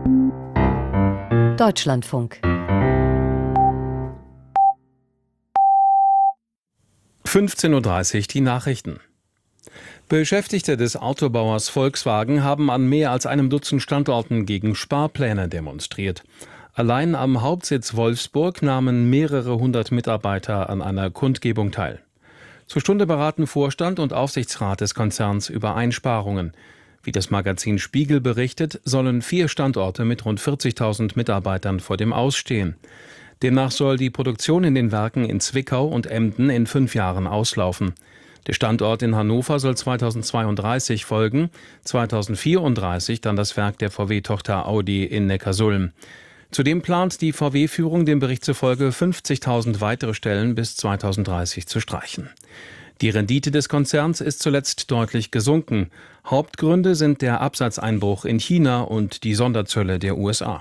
Deutschlandfunk. 15:30 Uhr die Nachrichten. Beschäftigte des Autobauers Volkswagen haben an mehr als einem Dutzend Standorten gegen Sparpläne demonstriert. Allein am Hauptsitz Wolfsburg nahmen mehrere hundert Mitarbeiter an einer Kundgebung teil. Zur Stunde beraten Vorstand und Aufsichtsrat des Konzerns über Einsparungen. Wie das Magazin Spiegel berichtet, sollen 4 Standorte mit rund 40.000 Mitarbeitern vor dem Aus stehen. Demnach soll die Produktion in den Werken in Zwickau und Emden in 5 Jahren auslaufen. Der Standort in Hannover soll 2032 folgen, 2034 dann das Werk der VW-Tochter Audi in Neckarsulm. Zudem plant die VW-Führung dem Bericht zufolge 50.000 weitere Stellen bis 2030 zu streichen. Die Rendite des Konzerns ist zuletzt deutlich gesunken. Hauptgründe sind der Absatzeinbruch in China und die Sonderzölle der USA.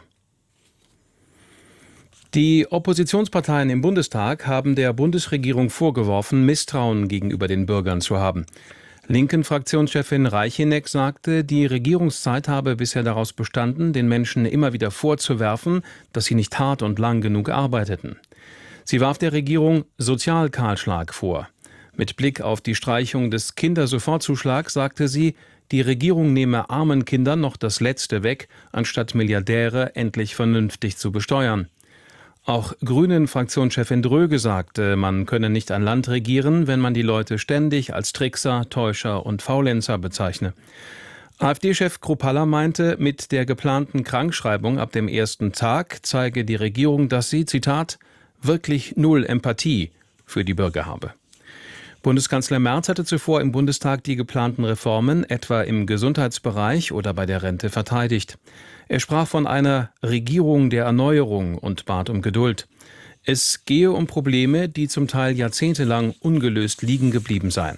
Die Oppositionsparteien im Bundestag haben der Bundesregierung vorgeworfen, Misstrauen gegenüber den Bürgern zu haben. Linken-Fraktionschefin Reicheneck sagte, die Regierungszeit habe bisher daraus bestanden, den Menschen immer wieder vorzuwerfen, dass sie nicht hart und lang genug arbeiteten. Sie warf der Regierung Sozialkahlschlag vor. Mit Blick auf die Streichung des Kindersofortzuschlags sagte sie, die Regierung nehme armen Kindern noch das Letzte weg, anstatt Milliardäre endlich vernünftig zu besteuern. Auch Grünen-Fraktionschefin Dröge sagte, man könne nicht ein Land regieren, wenn man die Leute ständig als Trickser, Täuscher und Faulenzer bezeichne. AfD-Chef Kruppalla meinte, mit der geplanten Krankschreibung ab dem ersten Tag zeige die Regierung, dass sie, Zitat, wirklich null Empathie für die Bürger habe. Bundeskanzler Merz hatte zuvor im Bundestag die geplanten Reformen, etwa im Gesundheitsbereich oder bei der Rente, verteidigt. Er sprach von einer Regierung der Erneuerung und bat um Geduld. Es gehe um Probleme, die zum Teil jahrzehntelang ungelöst liegen geblieben seien.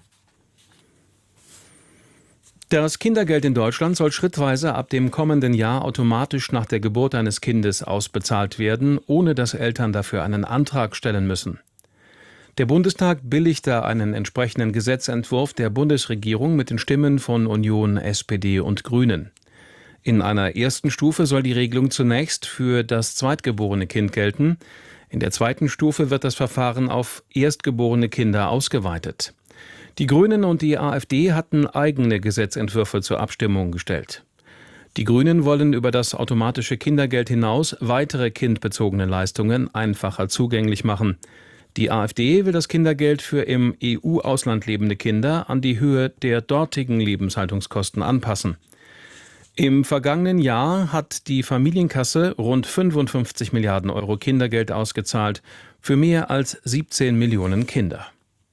Das Kindergeld in Deutschland soll schrittweise ab dem kommenden Jahr automatisch nach der Geburt eines Kindes ausbezahlt werden, ohne dass Eltern dafür einen Antrag stellen müssen. Der Bundestag billigte einen entsprechenden Gesetzentwurf der Bundesregierung mit den Stimmen von Union, SPD und Grünen. In einer ersten Stufe soll die Regelung zunächst für das zweitgeborene Kind gelten. In der zweiten Stufe wird das Verfahren auf erstgeborene Kinder ausgeweitet. Die Grünen und die AfD hatten eigene Gesetzentwürfe zur Abstimmung gestellt. Die Grünen wollen über das automatische Kindergeld hinaus weitere kindbezogene Leistungen einfacher zugänglich machen. Die AfD will das Kindergeld für im EU-Ausland lebende Kinder an die Höhe der dortigen Lebenshaltungskosten anpassen. Im vergangenen Jahr hat die Familienkasse rund 55 Milliarden Euro Kindergeld ausgezahlt für mehr als 17 Millionen Kinder.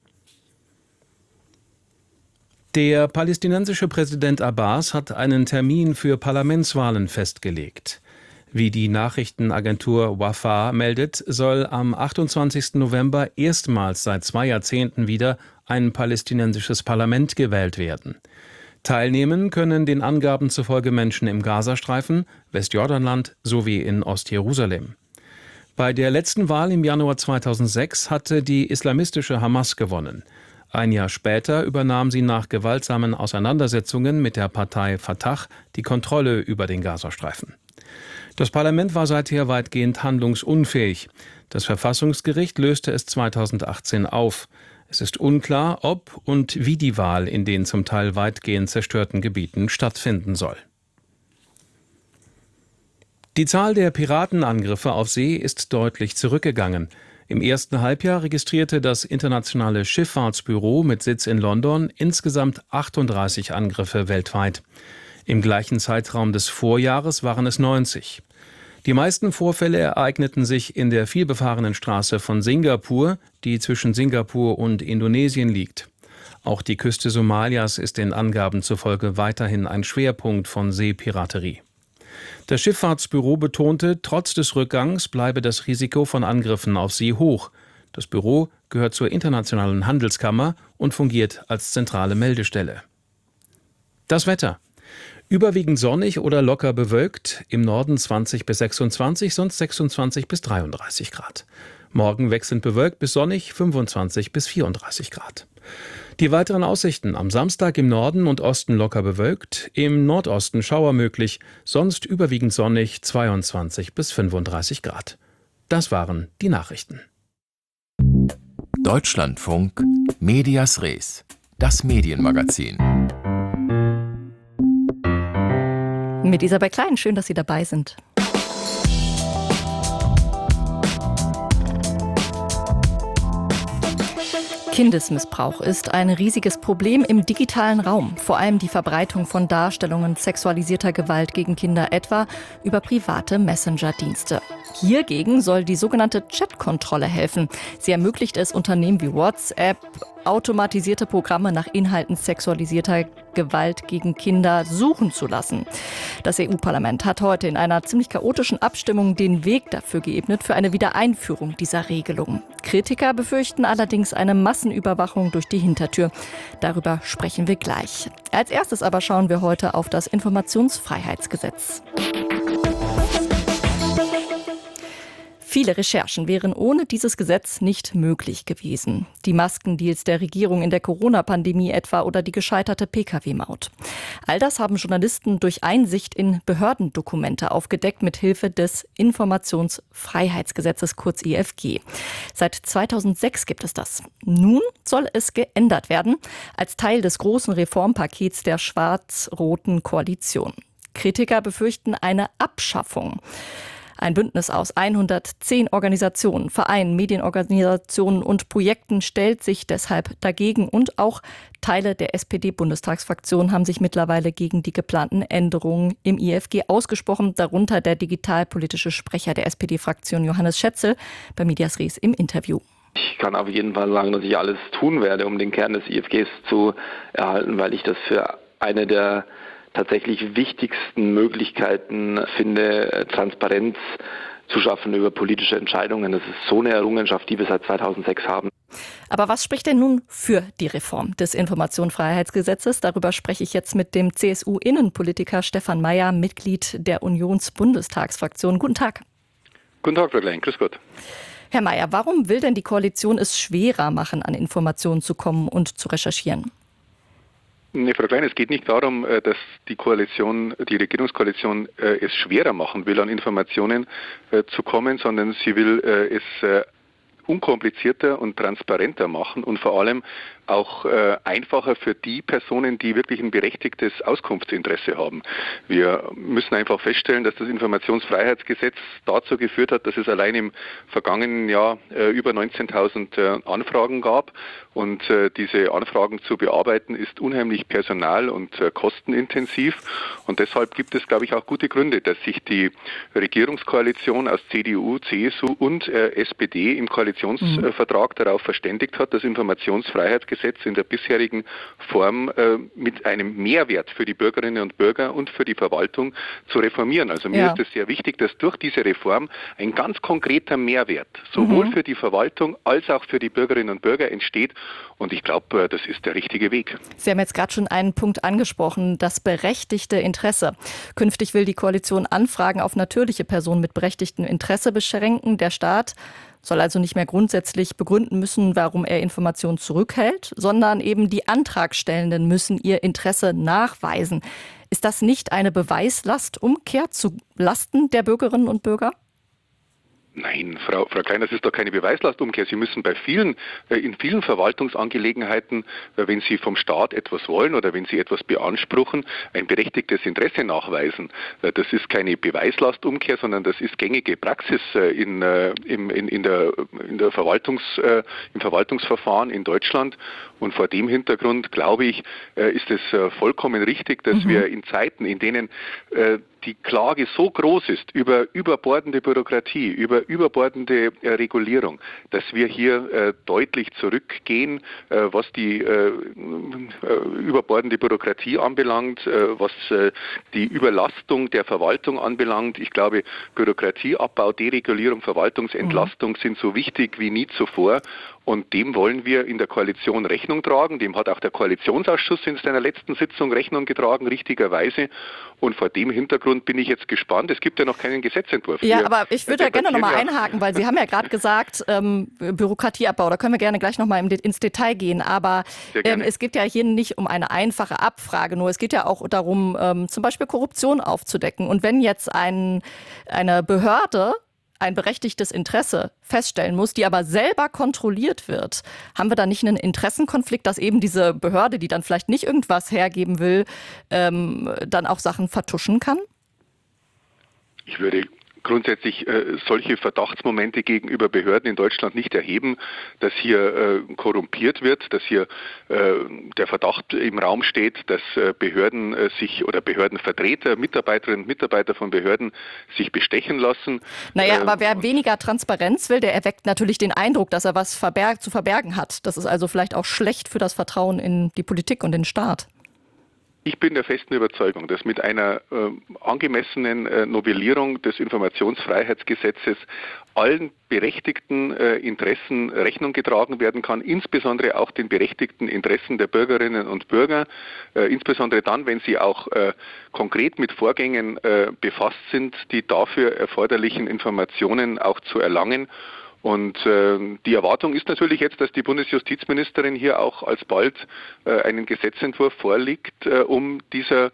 Der palästinensische Präsident Abbas hat einen Termin für Parlamentswahlen festgelegt. Wie die Nachrichtenagentur Wafa meldet, soll am 28. November erstmals seit 2 Jahrzehnten wieder ein palästinensisches Parlament gewählt werden. Teilnehmen können den Angaben zufolge Menschen im Gazastreifen, Westjordanland sowie in Ostjerusalem. Bei der letzten Wahl im Januar 2006 hatte die islamistische Hamas gewonnen. Ein Jahr später übernahm sie nach gewaltsamen Auseinandersetzungen mit der Partei Fatah die Kontrolle über den Gazastreifen. Das Parlament war seither weitgehend handlungsunfähig. Das Verfassungsgericht löste es 2018 auf. Es ist unklar, ob und wie die Wahl in den zum Teil weitgehend zerstörten Gebieten stattfinden soll. Die Zahl der Piratenangriffe auf See ist deutlich zurückgegangen. Im ersten Halbjahr registrierte das internationale Schifffahrtsbüro mit Sitz in London insgesamt 38 Angriffe weltweit. Im gleichen Zeitraum des Vorjahres waren es 90. Die meisten Vorfälle ereigneten sich in der vielbefahrenen Straße von Singapur, die zwischen Singapur und Indonesien liegt. Auch die Küste Somalias ist den Angaben zufolge weiterhin ein Schwerpunkt von Seepiraterie. Das Schifffahrtsbüro betonte, trotz des Rückgangs bleibe das Risiko von Angriffen auf See hoch. Das Büro gehört zur Internationalen Handelskammer und fungiert als zentrale Meldestelle. Das Wetter. Überwiegend sonnig oder locker bewölkt, im Norden 20 bis 26, sonst 26 bis 33 Grad. Morgen wechselnd bewölkt bis sonnig, 25 bis 34 Grad. Die weiteren Aussichten: am Samstag im Norden und Osten locker bewölkt, im Nordosten Schauer möglich, sonst überwiegend sonnig, 22 bis 35 Grad. Das waren die Nachrichten. Deutschlandfunk Medias Res, das Medienmagazin. Mit Isabel Klein, schön, dass Sie dabei sind. Kindesmissbrauch ist ein riesiges Problem im digitalen Raum. Vor allem die Verbreitung von Darstellungen sexualisierter Gewalt gegen Kinder, etwa über private Messenger-Dienste. Hiergegen soll die sogenannte Chat-Kontrolle helfen. Sie ermöglicht es Unternehmen wie WhatsApp, automatisierte Programme nach Inhalten sexualisierter Gewalt gegen Kinder suchen zu lassen. Das EU-Parlament hat heute in einer ziemlich chaotischen Abstimmung den Weg dafür geebnet für eine Wiedereinführung dieser Regelung. Kritiker befürchten allerdings eine Massenüberwachung durch die Hintertür. Darüber sprechen wir gleich. Als erstes aber schauen wir heute auf das Informationsfreiheitsgesetz. Viele Recherchen wären ohne dieses Gesetz nicht möglich gewesen. Die Maskendeals der Regierung in der Corona-Pandemie etwa oder die gescheiterte Pkw-Maut. All das haben Journalisten durch Einsicht in Behördendokumente aufgedeckt mit Hilfe des Informationsfreiheitsgesetzes, kurz IFG. Seit 2006 gibt es das. Nun soll es geändert werden, als Teil des großen Reformpakets der schwarz-roten Koalition. Kritiker befürchten eine Abschaffung. Ein Bündnis aus 110 Organisationen, Vereinen, Medienorganisationen und Projekten stellt sich deshalb dagegen. Und auch Teile der SPD-Bundestagsfraktion haben sich mittlerweile gegen die geplanten Änderungen im IFG ausgesprochen. Darunter der digitalpolitische Sprecher der SPD-Fraktion Johannes Schätzel bei Medias Res im Interview. Ich kann auf jeden Fall sagen, dass ich alles tun werde, um den Kern des IFGs zu erhalten, weil ich das für eine der tatsächlich wichtigsten Möglichkeiten finde, Transparenz zu schaffen über politische Entscheidungen. Das ist so eine Errungenschaft, die wir seit 2006 haben. Aber was spricht denn nun für die Reform des Informationsfreiheitsgesetzes? Darüber spreche ich jetzt mit dem CSU-Innenpolitiker Stefan Mayer, Mitglied der Unionsbundestagsfraktion. Guten Tag. Guten Tag, Frau Klein. Grüß Gott. Herr Mayer, warum will denn die Koalition es schwerer machen, an Informationen zu kommen und zu recherchieren? Nee, Frau Klein, es geht nicht darum, dass die Regierungskoalition es schwerer machen will, an Informationen zu kommen, sondern sie will es unkomplizierter und transparenter machen und vor allem auch einfacher für die Personen, die wirklich ein berechtigtes Auskunftsinteresse haben. Wir müssen einfach feststellen, dass das Informationsfreiheitsgesetz dazu geführt hat, dass es allein im vergangenen Jahr über 19.000 Anfragen gab. Und diese Anfragen zu bearbeiten ist unheimlich personal- und kostenintensiv. Und deshalb gibt es, glaube ich, auch gute Gründe, dass sich die Regierungskoalition aus CDU, CSU und SPD im Koalitionsvertrag darauf verständigt hat, das Informationsfreiheitsgesetz in der bisherigen Form mit einem Mehrwert für die Bürgerinnen und Bürger und für die Verwaltung zu reformieren. Also mir ist es sehr wichtig, dass durch diese Reform ein ganz konkreter Mehrwert sowohl für die Verwaltung als auch für die Bürgerinnen und Bürger entsteht. Und ich glaube, das ist der richtige Weg. Sie haben jetzt gerade schon einen Punkt angesprochen, das berechtigte Interesse. Künftig will die Koalition Anfragen auf natürliche Personen mit berechtigtem Interesse beschränken. Der Staat soll also nicht mehr grundsätzlich begründen müssen, warum er Informationen zurückhält, sondern eben die Antragstellenden müssen ihr Interesse nachweisen. Ist das nicht eine Beweislastumkehr zu Lasten der Bürgerinnen und Bürger? Nein, Frau Klein, das ist doch keine Beweislastumkehr. Sie müssen in vielen Verwaltungsangelegenheiten, wenn Sie vom Staat etwas wollen oder wenn Sie etwas beanspruchen, ein berechtigtes Interesse nachweisen. Das ist keine Beweislastumkehr, sondern das ist gängige Praxis im Verwaltungsverfahren in Deutschland. Und vor dem Hintergrund, glaube ich, ist es vollkommen richtig, dass wir in Zeiten, in denen die Klage so groß ist über überbordende Bürokratie, über überbordende Regulierung, dass wir hier deutlich zurückgehen, was die überbordende Bürokratie anbelangt, was die Überlastung der Verwaltung anbelangt. Ich glaube, Bürokratieabbau, Deregulierung, Verwaltungsentlastung sind so wichtig wie nie zuvor. Und dem wollen wir in der Koalition Rechnung tragen. Dem hat auch der Koalitionsausschuss in seiner letzten Sitzung Rechnung getragen, richtigerweise. Und vor dem Hintergrund bin ich jetzt gespannt. Es gibt ja noch keinen Gesetzentwurf. Ja, aber ich würde da gerne nochmal einhaken, weil Sie haben ja gerade gesagt, Bürokratieabbau, da können wir gerne gleich nochmal ins Detail gehen. Aber es geht ja hier nicht um eine einfache Abfrage, nur es geht ja auch darum, zum Beispiel Korruption aufzudecken. Und wenn jetzt eine Behörde ein berechtigtes Interesse feststellen muss, die aber selber kontrolliert wird, haben wir da nicht einen Interessenkonflikt, dass eben diese Behörde, die dann vielleicht nicht irgendwas hergeben will, dann auch Sachen vertuschen kann? Ich würde grundsätzlich solche Verdachtsmomente gegenüber Behörden in Deutschland nicht erheben, dass hier korrumpiert wird, dass hier der Verdacht im Raum steht, dass Behörden oder Behördenvertreter, Mitarbeiterinnen und Mitarbeiter von Behörden sich bestechen lassen. Naja, aber wer weniger Transparenz will, der erweckt natürlich den Eindruck, dass er was zu verbergen hat. Das ist also vielleicht auch schlecht für das Vertrauen in die Politik und den Staat. Ich bin der festen Überzeugung, dass mit einer angemessenen Novellierung des Informationsfreiheitsgesetzes allen berechtigten Interessen Rechnung getragen werden kann, insbesondere auch den berechtigten Interessen der Bürgerinnen und Bürger, insbesondere dann, wenn sie auch konkret mit Vorgängen befasst sind, die dafür erforderlichen Informationen auch zu erlangen. Und die Erwartung ist natürlich jetzt, dass die Bundesjustizministerin hier auch alsbald einen Gesetzentwurf vorlegt, um dieser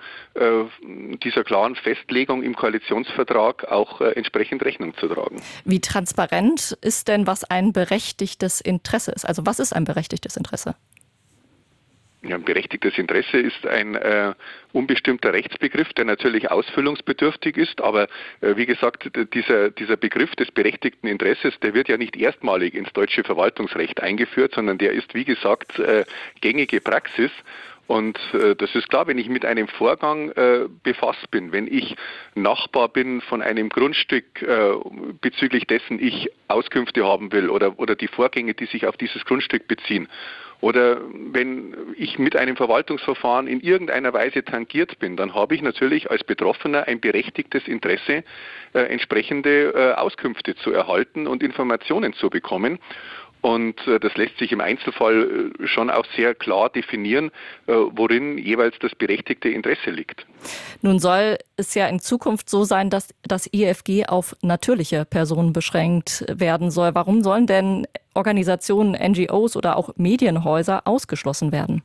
klaren Festlegung im Koalitionsvertrag auch entsprechend Rechnung zu tragen. Wie transparent ist denn, was ein berechtigtes Interesse ist? Also was ist ein berechtigtes Interesse? Ja, ein berechtigtes Interesse ist ein unbestimmter Rechtsbegriff, der natürlich ausfüllungsbedürftig ist, aber wie gesagt, dieser Begriff des berechtigten Interesses, der wird ja nicht erstmalig ins deutsche Verwaltungsrecht eingeführt, sondern der ist, wie gesagt, gängige Praxis. Und das ist klar, wenn ich mit einem Vorgang befasst bin, wenn ich Nachbar bin von einem Grundstück, bezüglich dessen ich Auskünfte haben will oder die Vorgänge, die sich auf dieses Grundstück beziehen, oder wenn ich mit einem Verwaltungsverfahren in irgendeiner Weise tangiert bin, dann habe ich natürlich als Betroffener ein berechtigtes Interesse, entsprechende Auskünfte zu erhalten und Informationen zu bekommen. Und das lässt sich im Einzelfall schon auch sehr klar definieren, worin jeweils das berechtigte Interesse liegt. Nun soll es ja in Zukunft so sein, dass das IFG auf natürliche Personen beschränkt werden soll. Warum sollen denn Organisationen, NGOs oder auch Medienhäuser ausgeschlossen werden?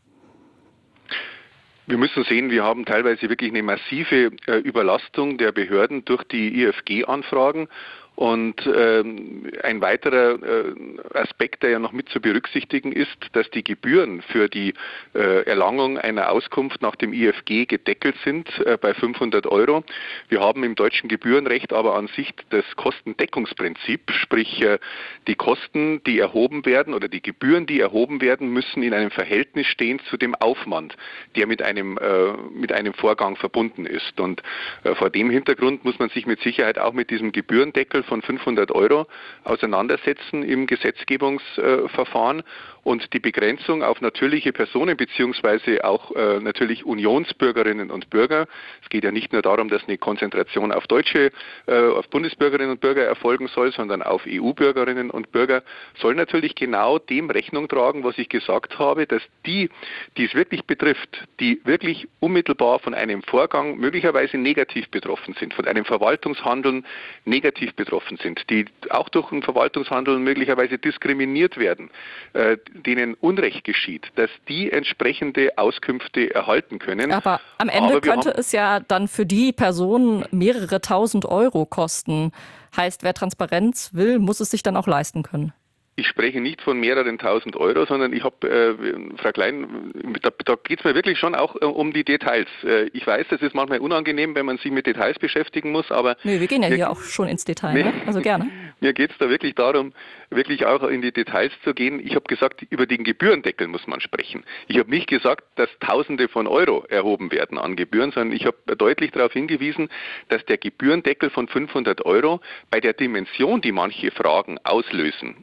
Wir müssen sehen, wir haben teilweise wirklich eine massive Überlastung der Behörden durch die IFG-Anfragen. Und ein weiterer Aspekt, der ja noch mit zu berücksichtigen ist, dass die Gebühren für die Erlangung einer Auskunft nach dem IFG gedeckelt sind bei 500 €. Wir haben im deutschen Gebührenrecht aber an sich das Kostendeckungsprinzip, sprich die Kosten, die erhoben werden oder die Gebühren, die erhoben werden, müssen in einem Verhältnis stehen zu dem Aufwand, der mit einem Vorgang verbunden ist. Und vor dem Hintergrund muss man sich mit Sicherheit auch mit diesem Gebührendeckel von 500 € auseinandersetzen im Gesetzgebungsverfahren und die Begrenzung auf natürliche Personen beziehungsweise auch natürlich Unionsbürgerinnen und Bürger. Es geht ja nicht nur darum, dass eine Konzentration auf Bundesbürgerinnen und Bürger erfolgen soll, sondern auf EU-Bürgerinnen und Bürger, soll natürlich genau dem Rechnung tragen, was ich gesagt habe, dass die es wirklich betrifft, die wirklich unmittelbar von einem Vorgang möglicherweise negativ betroffen sind, von einem Verwaltungshandeln negativ betroffen sind, die auch durch ein Verwaltungshandeln möglicherweise diskriminiert werden, denen Unrecht geschieht, dass die entsprechende Auskünfte erhalten können. Aber am Ende könnte es ja dann für die Person mehrere tausend Euro kosten. Heißt, wer Transparenz will, muss es sich dann auch leisten können. Ich spreche nicht von mehreren tausend Euro, sondern ich habe, Frau Klein, da geht es mir wirklich schon auch um die Details. Ich weiß, das ist manchmal unangenehm, wenn man sich mit Details beschäftigen muss, aber... Nee, wir gehen ja hier auch schon ins Detail, ne? Also gerne. Mir geht es da wirklich darum, wirklich auch in die Details zu gehen. Ich habe gesagt, über den Gebührendeckel muss man sprechen. Ich habe nicht gesagt, dass Tausende von Euro erhoben werden an Gebühren, sondern ich habe deutlich darauf hingewiesen, dass der Gebührendeckel von 500 € bei der Dimension, die manche Fragen auslösen,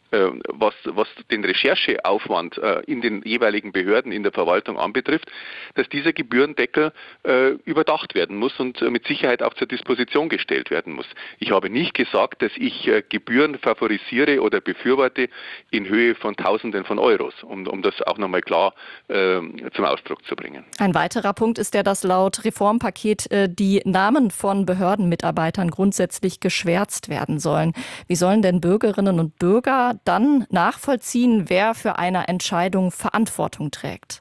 was den Rechercheaufwand in den jeweiligen Behörden in der Verwaltung anbetrifft, dass dieser Gebührendeckel überdacht werden muss und mit Sicherheit auch zur Disposition gestellt werden muss. Ich habe nicht gesagt, dass ich Gebühren favorisiere oder befürworte in Höhe von Tausenden von Euros, um das auch nochmal klar zum Ausdruck zu bringen. Ein weiterer Punkt ist ja, dass laut Reformpaket die Namen von Behördenmitarbeitern grundsätzlich geschwärzt werden sollen. Wie sollen denn Bürgerinnen und Bürger dann nachvollziehen, wer für eine Entscheidung Verantwortung trägt?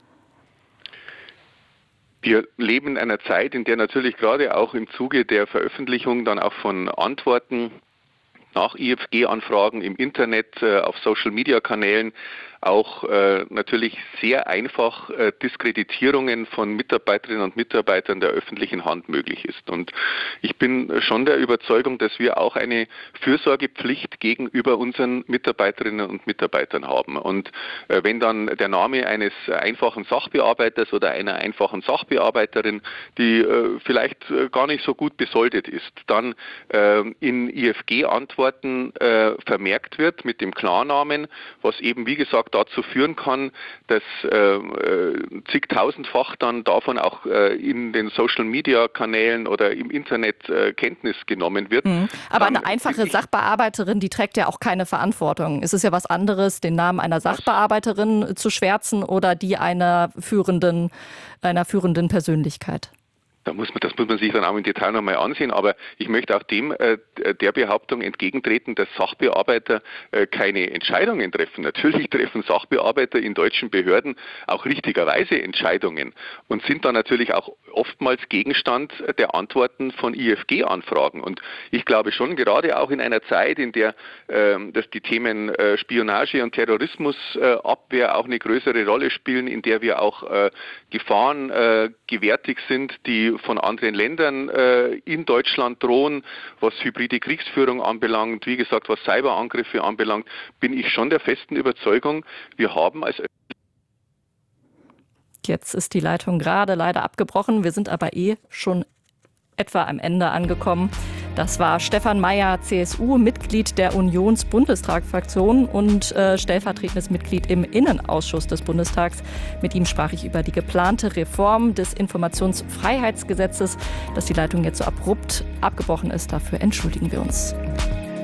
Wir leben in einer Zeit, in der natürlich gerade auch im Zuge der Veröffentlichung dann auch von Antworten nach IFG-Anfragen im Internet, auf Social-Media-Kanälen auch natürlich sehr einfach Diskreditierungen von Mitarbeiterinnen und Mitarbeitern der öffentlichen Hand möglich ist. Und ich bin schon der Überzeugung, dass wir auch eine Fürsorgepflicht gegenüber unseren Mitarbeiterinnen und Mitarbeitern haben. Und wenn dann der Name eines einfachen Sachbearbeiters oder einer einfachen Sachbearbeiterin, die vielleicht gar nicht so gut besoldet ist, dann in IFG-Antworten vermerkt wird mit dem Klarnamen, was eben wie gesagt dazu führen kann, dass zigtausendfach dann davon auch in den Social-Media-Kanälen oder im Internet Kenntnis genommen wird. Aber eine einfache Sachbearbeiterin, die trägt ja auch keine Verantwortung. Es ist ja was anderes, den Namen einer Sachbearbeiterin zu schwärzen oder die einer führenden Persönlichkeit. Das muss man sich dann auch im Detail nochmal ansehen, aber ich möchte auch der Behauptung entgegentreten, dass Sachbearbeiter keine Entscheidungen treffen. Natürlich treffen Sachbearbeiter in deutschen Behörden auch richtigerweise Entscheidungen und sind dann natürlich auch oftmals Gegenstand der Antworten von IFG-Anfragen. Und ich glaube schon, gerade auch in einer Zeit, in der dass die Themen Spionage und Terrorismusabwehr auch eine größere Rolle spielen, in der wir auch Gefahren gewärtig sind, die von anderen Ländern in Deutschland drohen, was hybride Kriegsführung anbelangt, wie gesagt, was Cyberangriffe anbelangt, bin ich schon der festen Überzeugung, wir haben als Jetzt ist die Leitung gerade leider abgebrochen. Wir sind aber schon etwa am Ende angekommen. Das war Stefan Mayer, CSU, Mitglied der Unionsbundestagsfraktion und stellvertretendes Mitglied im Innenausschuss des Bundestags. Mit ihm sprach ich über die geplante Reform des Informationsfreiheitsgesetzes. Dass die Leitung jetzt so abrupt abgebrochen ist, dafür entschuldigen wir uns.